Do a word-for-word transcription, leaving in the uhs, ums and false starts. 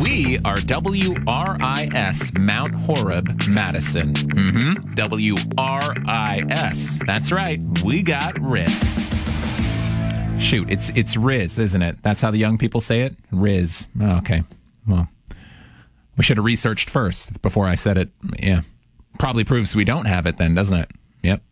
We are W R I S Mount Horeb, Madison. Mm-hmm. W R I S. That's right. We got Riz. Shoot, it's it's Riz, isn't it? That's how the young people say it? Riz. Oh, okay. Well, we should have researched first before I said it. Yeah. Probably proves we don't have it then, doesn't it? Yep.